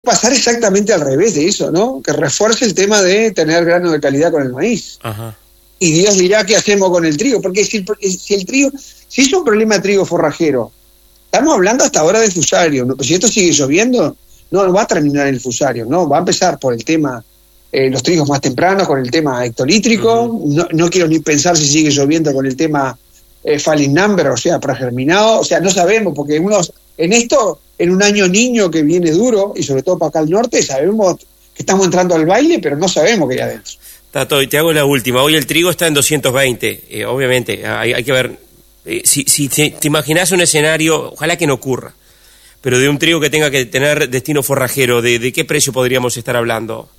pasar exactamente al revés de eso, ¿no? Que refuerce el tema de tener grano de calidad con el maíz. Ajá. Y Dios dirá qué hacemos con el trigo, porque si el trigo, si es un problema de trigo forrajero, estamos hablando hasta ahora de fusario, ¿no? Si esto sigue lloviendo, no va a terminar el fusario, ¿no? Va a empezar por el tema, los trigos más tempranos, con el tema hectolítrico. Uh-huh. No quiero ni pensar si sigue lloviendo con el tema falling number, o sea, pregerminado. O sea, no sabemos, porque en un año niño que viene duro, y sobre todo para acá al norte, sabemos que estamos entrando al baile, pero no sabemos qué hay adentro. Tato, y te hago la última. Hoy el trigo está en 220, obviamente, hay que ver. Si te imaginás un escenario, ojalá que no ocurra, pero de un trigo que tenga que tener destino forrajero, ¿de qué precio podríamos estar hablando?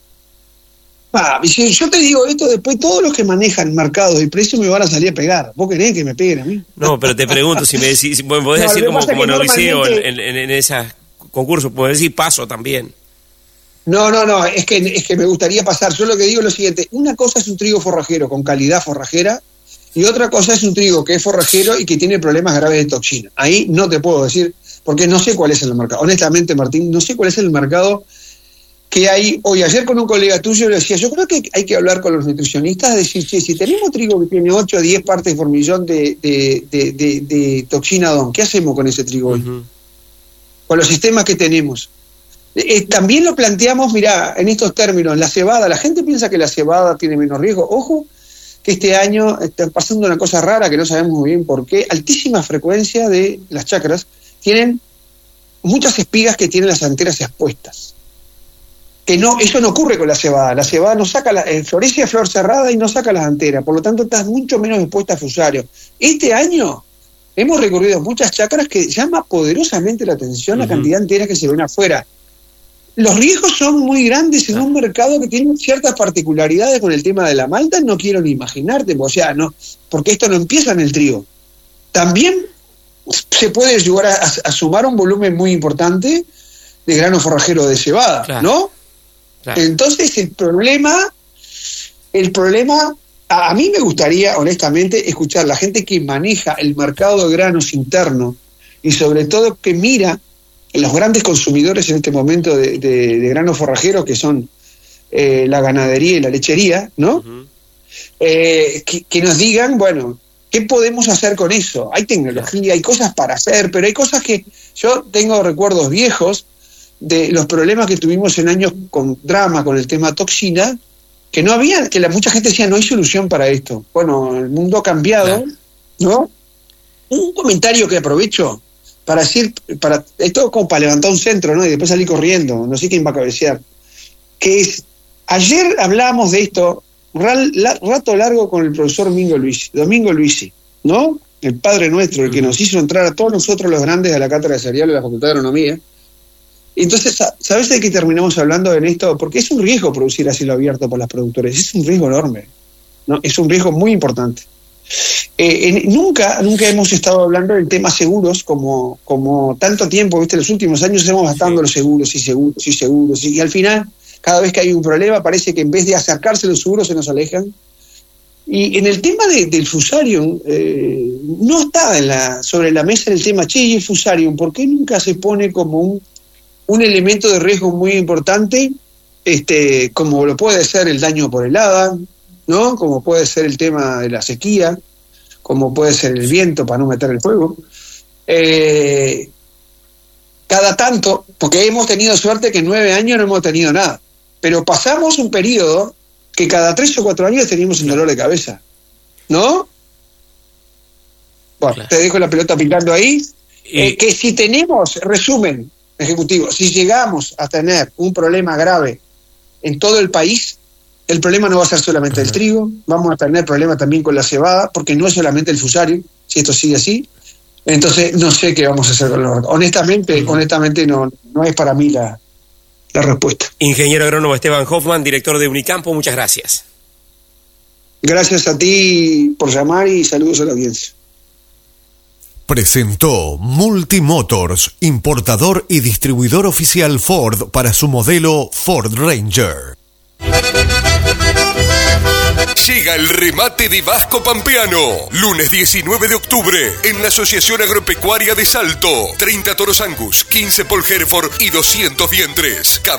Si yo te digo esto, después todos los que manejan mercados y precios me van a salir a pegar. ¿Vos querés que me peguen a mí? No, pero te pregunto, si me decís, si podés decir como en Odiseo, en esos concursos, podés decir paso también. No, es que me gustaría pasar. Yo lo que digo es lo siguiente: una cosa es un trigo forrajero con calidad forrajera, y otra cosa es un trigo que es forrajero y que tiene problemas graves de toxina. Ahí no te puedo decir, porque no sé cuál es el mercado. Honestamente, Martín, no sé cuál es el mercado que hay hoy. Ayer con un colega tuyo le decía, yo creo que hay que hablar con los nutricionistas, decir, che, si tenemos trigo que tiene 8 o 10 partes por millón de toxina DON, ¿qué hacemos con ese trigo hoy? Uh-huh. Con los sistemas que tenemos. También lo planteamos, mirá, en estos términos, la cebada. La gente piensa que la cebada tiene menos riesgo. Ojo, que este año está pasando una cosa rara que no sabemos muy bien por qué. Altísima frecuencia de las chacras tienen muchas espigas que tienen las anteras expuestas. Eso no ocurre con la cebada. La cebada no saca florece a flor cerrada y no saca las anteras, por lo tanto está mucho menos expuesta a fusario. Este año hemos recorrido muchas chacras que llama poderosamente la atención la cantidad de anteras que se ven afuera. Los riesgos son muy grandes en un mercado que tiene ciertas particularidades con el tema de la malta, no quiero ni imaginarte, o sea, no, porque esto no empieza en el trigo. También se puede llegar a sumar un volumen muy importante de grano forrajero de cebada, claro, ¿no? Claro. Entonces el problema, a mí me gustaría honestamente escuchar a la gente que maneja el mercado de granos interno y sobre todo que mira los grandes consumidores en este momento de granos forrajeros, que son la ganadería y la lechería, ¿no? Uh-huh. Que nos digan, bueno, ¿qué podemos hacer con eso? Hay tecnología, hay cosas para hacer, pero hay cosas que yo tengo recuerdos viejos de los problemas que tuvimos en años con drama, con el tema toxina, que no había, que mucha gente decía, no hay solución para esto. Bueno, el mundo ha cambiado, ¿no? Un comentario que aprovecho para decir, esto como para levantar un centro, ¿no? Y después salir corriendo, no sé quién va a cabecear. Que es, ayer hablábamos de esto, rato largo con el profesor Domingo Luisi, ¿no? El padre nuestro, el que nos hizo entrar a todos nosotros los grandes a la cátedra de cereal de la Facultad de Agronomía. Entonces, ¿sabes de qué terminamos hablando en esto? Porque es un riesgo producir a cielo abierto por las productores, es un riesgo enorme, ¿no? Es un riesgo muy importante. Nunca hemos estado hablando del tema seguros como tanto tiempo, ¿viste? Los últimos años hemos gastado los seguros y al final, cada vez que hay un problema, parece que en vez de acercarse los seguros se nos alejan. Y en el tema del fusarium, no está sobre la mesa el tema, che, ¿y el fusarium? ¿Por qué nunca se pone como un elemento de riesgo muy importante, como lo puede ser el daño por helada, ¿no? Como puede ser el tema de la sequía, como puede ser el viento para no meter el fuego? Cada tanto, porque hemos tenido suerte que en 9 años no hemos tenido nada, pero pasamos un periodo que cada 3 o 4 años teníamos un dolor de cabeza, ¿no? Bueno, claro. Te dejo la pelota picando ahí. Que si tenemos, resumen ejecutivo, si llegamos a tener un problema grave en todo el país, el problema no va a ser solamente el trigo, vamos a tener problemas también con la cebada, porque no es solamente el fusario, si esto sigue así. Entonces no sé qué vamos a hacer con los... Honestamente no es para mí la respuesta. Ingeniero agrónomo Esteban Hoffman, director de Unicampo, muchas gracias. Gracias a ti por llamar y saludos a la audiencia. Presentó Multimotors, importador y distribuidor oficial Ford para su modelo Ford Ranger. Llega el remate de Vasco Pampeano. Lunes 19 de octubre en la Asociación Agropecuaria de Salto. 30 toros Angus, 15 Paul Hereford y 200 vientres.